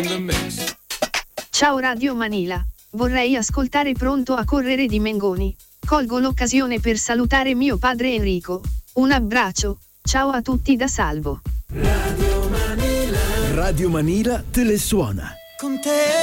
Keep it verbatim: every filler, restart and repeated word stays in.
Ciao Radio Manila, vorrei ascoltare Pronto a correre di Mengoni. Colgo l'occasione per salutare mio padre Enrico. Un abbraccio, ciao a tutti da Salvo. Radio Manila, Radio Manila te le suona. Con te.